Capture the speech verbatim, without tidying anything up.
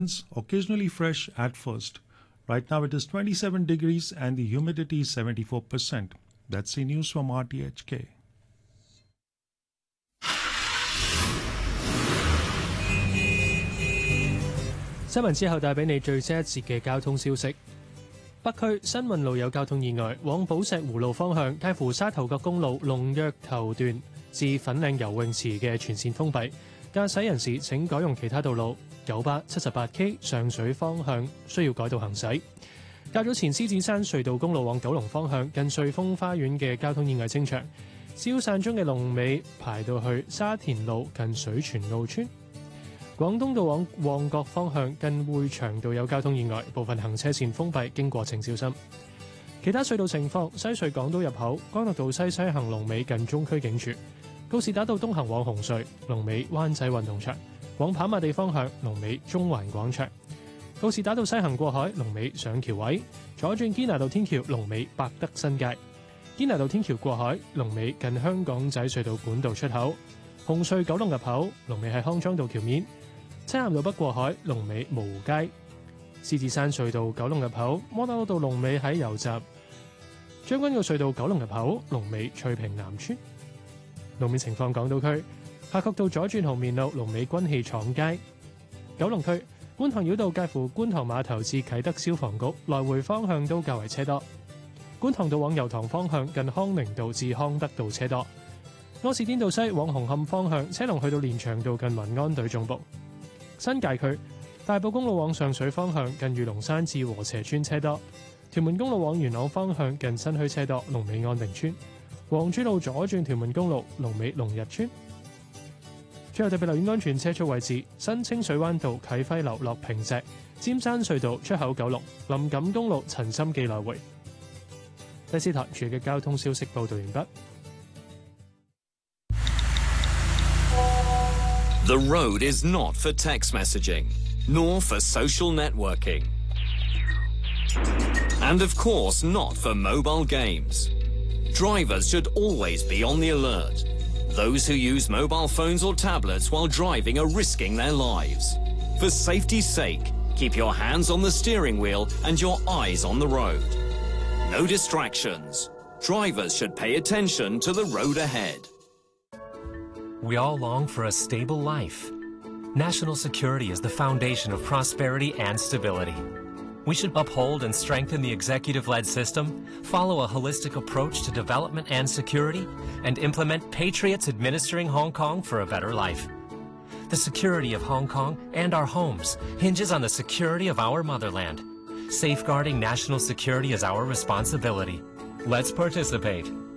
occasionally fresh at first. Right now it is twenty-seven degrees and the humidity is seventy-four percent. That's the news from R T H K. 新聞之後帶俾你最新一節嘅交通消息。北區新運路有交通意外，往寶石湖路方向介乎沙頭角公路龍躍頭段至粉嶺游泳池嘅全線封閉，駕駛人士請改用其他道路。九巴七十八 K 上水方向需要改道行駛。較早前獅子山隧道公路往九龍方向近瑞豐花園嘅交通意外清場，消散中嘅龍尾排到去沙田路近水泉澳村。廣東道往旺角方向近匯祥道有交通意外，部分行車線封閉，經過請小心。其他隧道情況：西隧港島入口干諾道西西行龍尾近中區警署；告士打道東行往紅隧龍尾灣仔運動場，往跑馬地方向龍尾中環廣場；告士打道西行過海龍尾上橋位，左轉堅拿道天橋龍尾百德新街；堅拿道天橋過海龍尾近香港仔隧道管道出口；紅隧九龍入口龍尾喺康莊道橋面。漆咸道北過海龍尾蕪湖街，獅子山隧道九龍入口摩打道龍尾喺油站，將軍澳隧道九龍入口龍尾翠屏南村。路面情況：港島區夏慤道左轉紅棉路龍尾軍器廠街，九龍區觀塘繞道介乎觀塘碼頭至啟德消防局來回方向都較為車多，觀塘道往油塘方向近康寧道至康德道車多，柯士甸道西往紅磡方向車龍去到連翔道近民安隊總部。新界區大埔公路往上水方向近御龍山至禾輋村車多，屯門公路往元朗方向近新墟車多，龍尾安定村；黃珠路左轉屯門公路龍尾龍日村。最後特別留意安全車速位置：新清水灣道啟輝樓落坪石、尖山隧道出口九龍、林錦公路陳心記來回。第四台全日嘅交通消息報道完畢。 The road is not for text messaging, nor for social networking. And of course, not for mobile games. Drivers should always be on the alert. Those who use mobile phones or tablets while driving are risking their lives. For safety's sake, keep your hands on the steering wheel and your eyes on the road. No distractions. Drivers should pay attention to the road ahead. We all long for a stable life. National security is the foundation of prosperity and stability. We should uphold and strengthen the executive-led system, follow a holistic approach to development and security, and implement patriots administering Hong Kong for a better life. The security of Hong Kong and our homes hinges on the security of our motherland. Safeguarding national security is our responsibility. Let's participate.